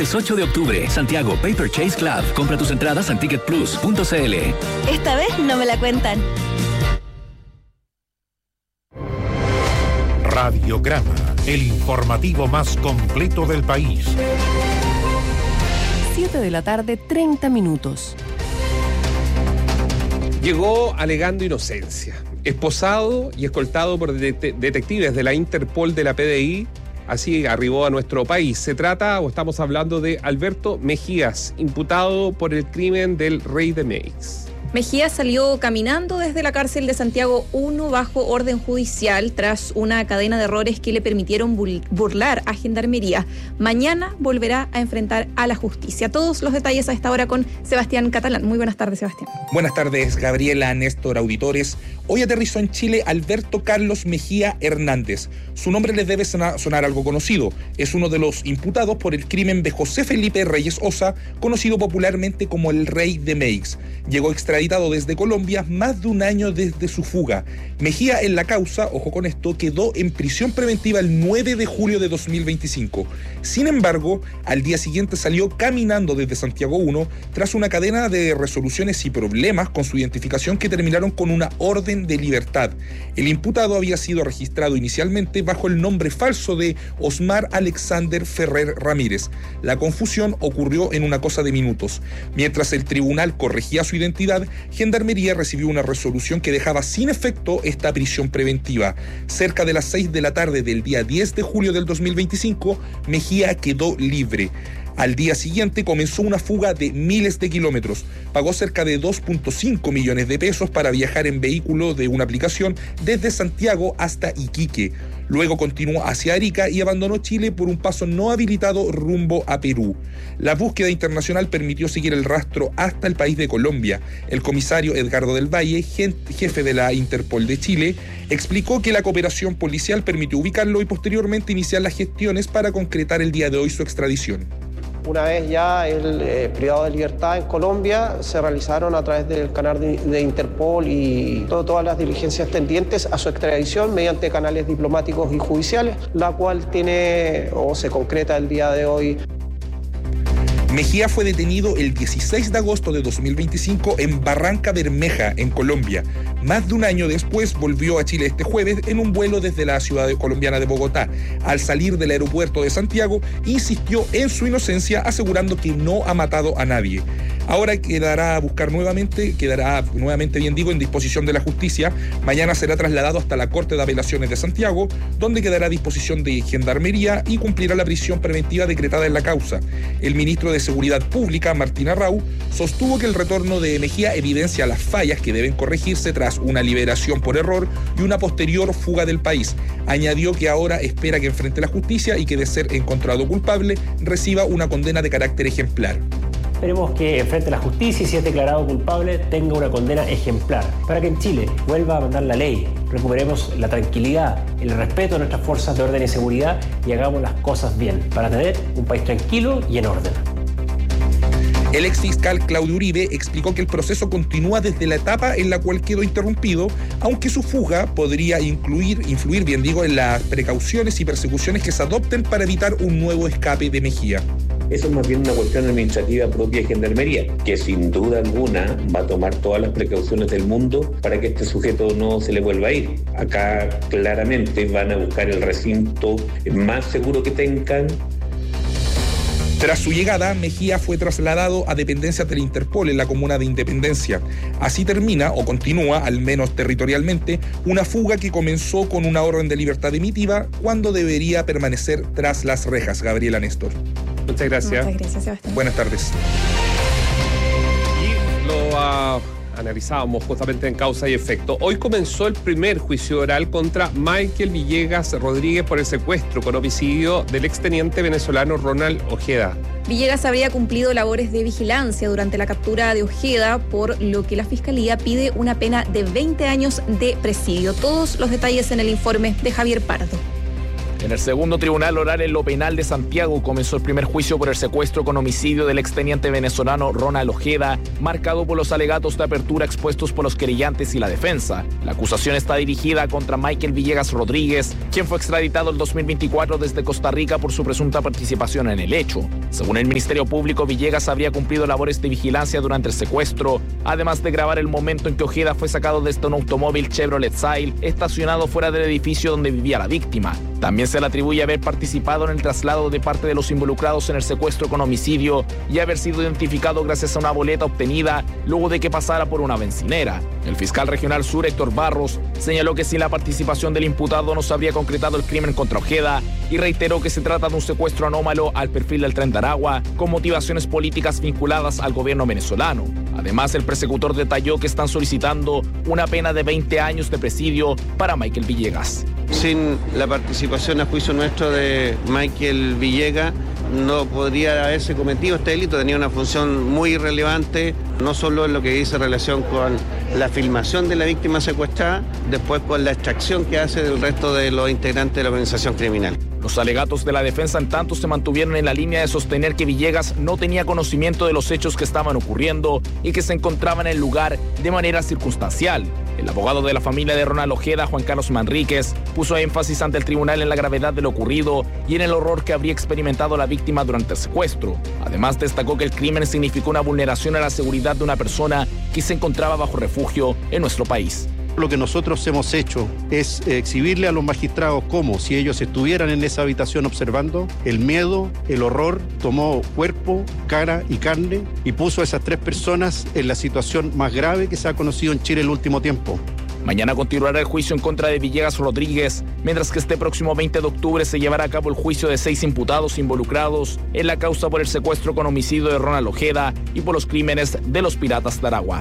viernes 8 de octubre, Santiago Paper Chase Club. Compra tus entradas en ticketplus.cl. Esta vez no me la cuentan. Radiograma, el informativo más completo del país. 7 de la tarde, 30 minutos. Llegó alegando inocencia. Esposado y escoltado por detectives de la Interpol de la PDI, así arribó a nuestro país. Se trata, o estamos hablando de Alberto Mejías, imputado por el crimen del Rey de Meix. Mejías salió caminando desde la cárcel de Santiago 1 bajo orden judicial tras una cadena de errores que le permitieron burlar a Gendarmería. Mañana volverá a enfrentar a la justicia. Todos los detalles a esta hora con Sebastián Catalán. Muy buenas tardes, Sebastián. Buenas tardes, Gabriela, Néstor, auditores. Hoy aterrizó en Chile Alberto Carlos Mejía Hernández. Su nombre les debe sonar algo conocido. Es uno de los imputados por el crimen de José Felipe Reyes Osa, conocido popularmente como el Rey de Meix. Llegó extraditado desde Colombia más de un año desde su fuga. Mejía en la causa, ojo con esto, quedó en prisión preventiva el 9 de julio de 2025. Sin embargo, al día siguiente salió caminando desde Santiago 1 tras una cadena de resoluciones y problemas con su identificación que terminaron con una orden de libertad. El imputado había sido registrado inicialmente bajo el nombre falso de Osmar Alexander Ferrer Ramírez. La confusión ocurrió en una cosa de minutos. Mientras el tribunal corregía su identidad, Gendarmería recibió una resolución que dejaba sin efecto esta prisión preventiva. Cerca de las 6 de la tarde del día 10 de julio del 2025, Mejía quedó libre. Al día siguiente comenzó una fuga de miles de kilómetros. Pagó cerca de 2.5 millones de pesos para viajar en vehículo de una aplicación desde Santiago hasta Iquique. Luego continuó hacia Arica y abandonó Chile por un paso no habilitado rumbo a Perú. La búsqueda internacional permitió seguir el rastro hasta el país de Colombia. El comisario Edgardo del Valle, jefe de la Interpol de Chile, explicó que la cooperación policial permitió ubicarlo y posteriormente iniciar las gestiones para concretar el día de hoy su extradición. Una vez ya el privado de libertad en Colombia, se realizaron a través del canal de Interpol y todas las diligencias tendientes a su extradición mediante canales diplomáticos y judiciales, la cual tiene o se concreta el día de hoy. Mejía fue detenido el 16 de agosto de 2025 en Barranca Bermeja, en Colombia. Más de un año después volvió a Chile este jueves en un vuelo desde la ciudad colombiana de Bogotá. Al salir del aeropuerto de Santiago, insistió en su inocencia, asegurando que no ha matado a nadie. Ahora quedará nuevamente en disposición de la justicia. Mañana será trasladado hasta la Corte de Apelaciones de Santiago, donde quedará a disposición de Gendarmería y cumplirá la prisión preventiva decretada en la causa. El ministro de Seguridad Pública, Martín Arrau, sostuvo que el retorno de Mejía evidencia las fallas que deben corregirse tras una liberación por error y una posterior fuga del país. Añadió que ahora espera que enfrente la justicia y que, de ser encontrado culpable, reciba una condena de carácter ejemplar. Esperemos que enfrente la justicia y, si es declarado culpable, tenga una condena ejemplar, para que en Chile vuelva a mandar la ley, recuperemos la tranquilidad, el respeto a nuestras fuerzas de orden y seguridad y hagamos las cosas bien, para tener un país tranquilo y en orden. El exfiscal Claudio Uribe explicó que el proceso continúa desde la etapa en la cual quedó interrumpido, aunque su fuga podría influir en las precauciones y persecuciones que se adopten para evitar un nuevo escape de Mejía. Eso es más bien una cuestión administrativa propia de Gendarmería, que sin duda alguna va a tomar todas las precauciones del mundo para que este sujeto no se le vuelva a ir. Acá claramente van a buscar el recinto más seguro que tengan. Tras su llegada, Mejía fue trasladado a dependencias del Interpol en la comuna de Independencia. Así termina, o continúa, al menos territorialmente, una fuga que comenzó con una orden de libertad emitida cuando debería permanecer tras las rejas. Gabriela, Néstor. Muchas gracias. Muchas gracias, Sebastián. Buenas tardes. Y lo analizábamos justamente en Causa y Efecto. Hoy comenzó el primer juicio oral contra Michael Villegas Rodríguez por el secuestro con homicidio del exteniente venezolano Ronald Ojeda. Villegas habría cumplido labores de vigilancia durante la captura de Ojeda, por lo que la Fiscalía pide una pena de 20 años de presidio. Todos los detalles en el informe de Javier Pardo. En el segundo tribunal oral en lo penal de Santiago comenzó el primer juicio por el secuestro con homicidio del exteniente venezolano Ronald Ojeda, marcado por los alegatos de apertura expuestos por los querellantes y la defensa. La acusación está dirigida contra Michael Villegas Rodríguez, quien fue extraditado en 2024 desde Costa Rica por su presunta participación en el hecho. Según el Ministerio Público, Villegas habría cumplido labores de vigilancia durante el secuestro, además de grabar el momento en que Ojeda fue sacado desde un automóvil Chevrolet Sail estacionado fuera del edificio donde vivía la víctima. También se le atribuye haber participado en el traslado de parte de los involucrados en el secuestro con homicidio y haber sido identificado gracias a una boleta obtenida luego de que pasara por una bencinera. El fiscal regional sur, Héctor Barros, señaló que sin la participación del imputado no se habría concretado el crimen contra Ojeda y reiteró que se trata de un secuestro anómalo al perfil del Tren de Aragua con motivaciones políticas vinculadas al gobierno venezolano. Además, el persecutor detalló que están solicitando una pena de 20 años de presidio para Michael Villegas. Sin la participación a juicio nuestro de Michael Villegas, no podría haberse cometido este delito. Tenía una función muy relevante, no solo en lo que dice relación con la filmación de la víctima secuestrada, después con la extracción que hace del resto de los integrantes de la organización criminal. Los alegatos de la defensa, en tanto, se mantuvieron en la línea de sostener que Villegas no tenía conocimiento de los hechos que estaban ocurriendo y que se encontraba en el lugar de manera circunstancial. El abogado de la familia de Ronald Ojeda, Juan Carlos Manríquez, puso énfasis ante el tribunal en la gravedad de lo ocurrido y en el horror que habría experimentado la víctima durante el secuestro. Además, destacó que el crimen significó una vulneración a la seguridad de una persona que se encontraba bajo refugio en nuestro país. Lo que nosotros hemos hecho es exhibirle a los magistrados como si ellos estuvieran en esa habitación observando. El miedo, el horror tomó cuerpo, cara y carne y puso a esas tres personas en la situación más grave que se ha conocido en Chile el último tiempo. Mañana continuará el juicio en contra de Villegas Rodríguez, mientras que este próximo 20 de octubre se llevará a cabo el juicio de 6 imputados involucrados en la causa por el secuestro con homicidio de Ronald Ojeda y por los crímenes de los piratas de Aragua.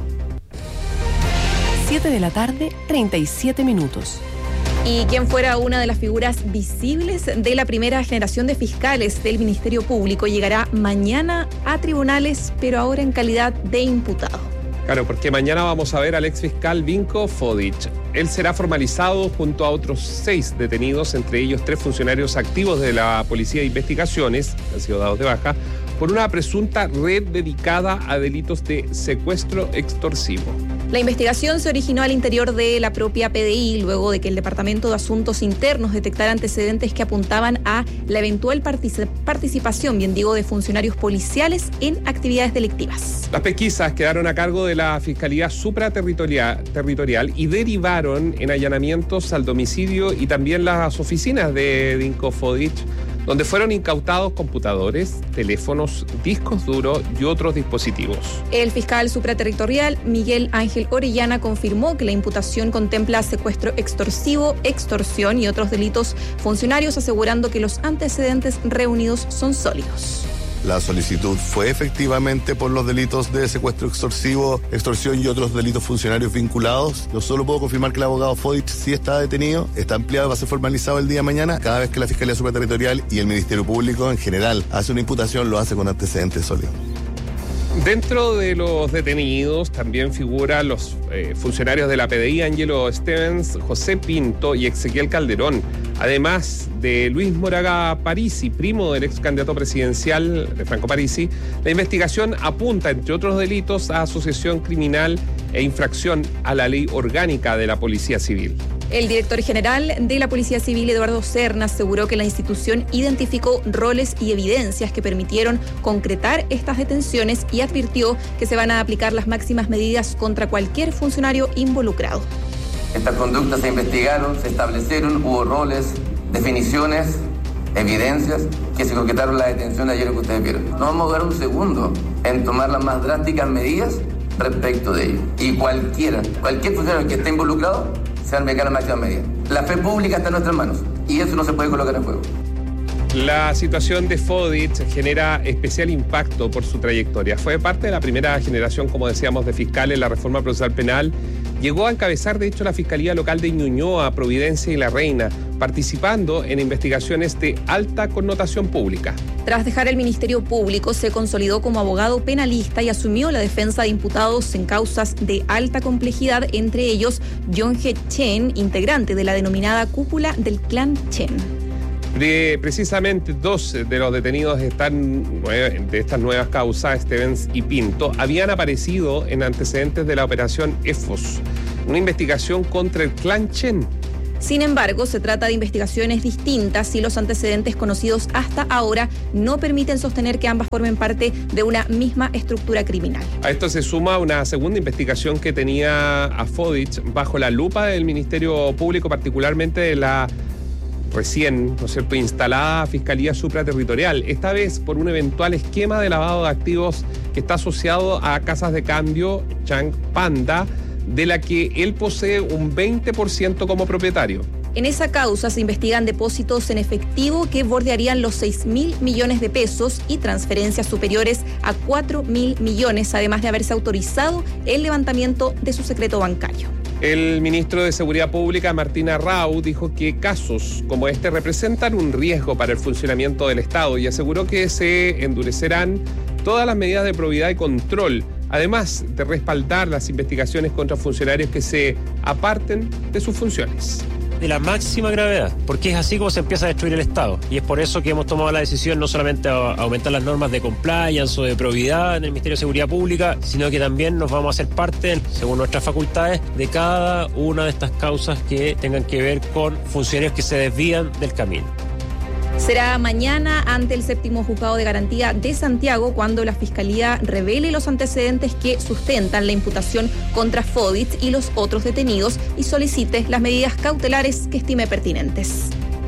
7 de la tarde, 37 minutos. Y quien fuera una de las figuras visibles de la primera generación de fiscales del Ministerio Público llegará mañana a tribunales, pero ahora en calidad de imputado. Claro, porque mañana vamos a ver al exfiscal Vinko Fodic. Él será formalizado junto a otros 6 detenidos, entre ellos 3 funcionarios activos de la Policía de Investigaciones, que han sido dados de baja, por una presunta red dedicada a delitos de secuestro extorsivo. La investigación se originó al interior de la propia PDI luego de que el Departamento de Asuntos Internos detectara antecedentes que apuntaban a la eventual participación, de funcionarios policiales en actividades delictivas. Las pesquisas quedaron a cargo de la Fiscalía Supraterritorial y derivaron en allanamientos al domicilio y también las oficinas de Vinko Fodic, donde fueron incautados computadores, teléfonos, discos duros y otros dispositivos. El fiscal supraterritorial Miguel Ángel Orellana confirmó que la imputación contempla secuestro extorsivo, extorsión y otros delitos funcionarios, asegurando que los antecedentes reunidos son sólidos. La solicitud fue efectivamente por los delitos de secuestro extorsivo, extorsión y otros delitos funcionarios vinculados. Yo solo puedo confirmar que el abogado Fodic sí está detenido, está ampliado y va a ser formalizado el día de mañana. Cada vez que la Fiscalía Supraterritorial y el Ministerio Público en general hace una imputación, lo hace con antecedentes sólidos. Dentro de los detenidos también figuran los funcionarios de la PDI, Ángelo Stevens, José Pinto y Ezequiel Calderón, además de Luis Moraga Parisi, primo del ex candidato presidencial de Franco Parisi. La investigación apunta, entre otros delitos, a asociación criminal e infracción a la ley orgánica de la Policía Civil. El director general de la Policía Civil, Eduardo Serna, aseguró que la institución identificó roles y evidencias que permitieron concretar estas detenciones y advirtió que se van a aplicar las máximas medidas contra cualquier funcionario involucrado. Estas conductas se investigaron, se establecieron, hubo roles, definiciones, evidencias que se concretaron la detención de ayer que ustedes vieron. No vamos a dar un segundo en tomar las más drásticas medidas respecto de ello. Y cualquier funcionario que esté involucrado se van a aplicar las máximas medidas. La fe pública está en nuestras manos y eso no se puede colocar en juego. La situación de Fodic genera especial impacto por su trayectoria. Fue parte de la primera generación, como decíamos, de fiscales en la reforma procesal penal. Llegó a encabezar, de hecho, la Fiscalía Local de Ñuñoa, Providencia y La Reina, participando en investigaciones de alta connotación pública. Tras dejar el Ministerio Público, se consolidó como abogado penalista y asumió la defensa de imputados en causas de alta complejidad, entre ellos Yonge Chen, integrante de la denominada cúpula del clan Chen. Precisamente 2 de los detenidos de estas nuevas causas, Stevens y Pinto, habían aparecido en antecedentes de la operación EFOS, una investigación contra el clan Chen. Sin embargo, se trata de investigaciones distintas y los antecedentes conocidos hasta ahora no permiten sostener que ambas formen parte de una misma estructura criminal. A esto se suma una segunda investigación que tenía a Fodich bajo la lupa del Ministerio Público, particularmente de la recién, ¿no es cierto?, instalada Fiscalía Supraterritorial, esta vez por un eventual esquema de lavado de activos que está asociado a casas de cambio Chang Panda, de la que él posee un 20% como propietario. En esa causa se investigan depósitos en efectivo que bordearían los 6.000 millones de pesos y transferencias superiores a 4.000 millones, además de haberse autorizado el levantamiento de su secreto bancario. El ministro de Seguridad Pública, Martín Arrau, dijo que casos como este representan un riesgo para el funcionamiento del Estado y aseguró que se endurecerán todas las medidas de probidad y control, además de respaldar las investigaciones contra funcionarios que se aparten de sus funciones. De la máxima gravedad, porque es así como se empieza a destruir el Estado. Y es por eso que hemos tomado la decisión no solamente de aumentar las normas de compliance o de probidad en el Ministerio de Seguridad Pública, sino que también nos vamos a hacer parte, según nuestras facultades, de cada una de estas causas que tengan que ver con funcionarios que se desvían del camino. Será mañana ante el 7º Juzgado de Garantía de Santiago cuando la Fiscalía revele los antecedentes que sustentan la imputación contra Fodich y los otros detenidos y solicite las medidas cautelares que estime pertinentes.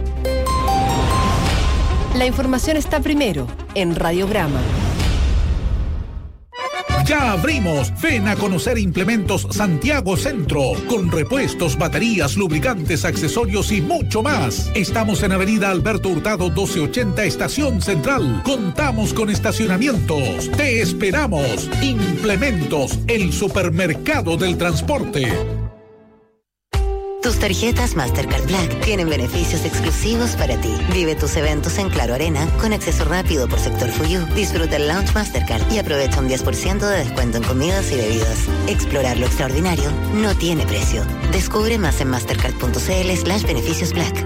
La información está primero en Radiograma. Ya abrimos. Ven a conocer Implementos Santiago Centro, con repuestos, baterías, lubricantes, accesorios y mucho más. Estamos en Avenida Alberto Hurtado 1280, Estación Central. Contamos con estacionamientos. Te esperamos. Implementos, el supermercado del transporte. Tus tarjetas Mastercard Black tienen beneficios exclusivos para ti. Vive tus eventos en Claro Arena con acceso rápido por sector FUYU. Disfruta el Lounge Mastercard y aprovecha un 10% de descuento en comidas y bebidas. Explorar lo extraordinario no tiene precio. Descubre más en mastercard.cl/beneficios Black.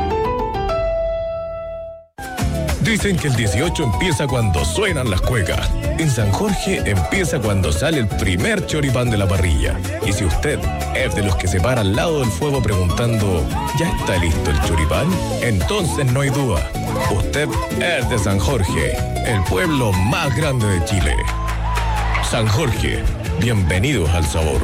Dicen que el 18 empieza cuando suenan las cuecas. En San Jorge empieza cuando sale el primer choripán de la parrilla. Y si usted es de los que se para al lado del fuego preguntando ¿ya está listo el choripán? Entonces no hay duda. Usted es de San Jorge, el pueblo más grande de Chile. San Jorge, bienvenidos al sabor.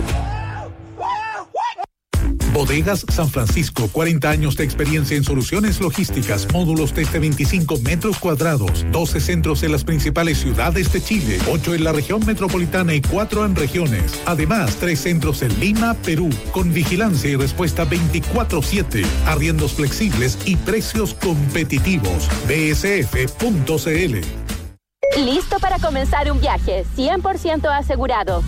Bodegas San Francisco, 40 años de experiencia en soluciones logísticas, módulos desde 25 metros cuadrados, 12 centros en las principales ciudades de Chile, 8 en la región metropolitana y 4 en regiones. Además, 3 centros en Lima, Perú, con vigilancia y respuesta 24/7, arriendos flexibles y precios competitivos. bsf.cl. Listo para comenzar un viaje 100% asegurado.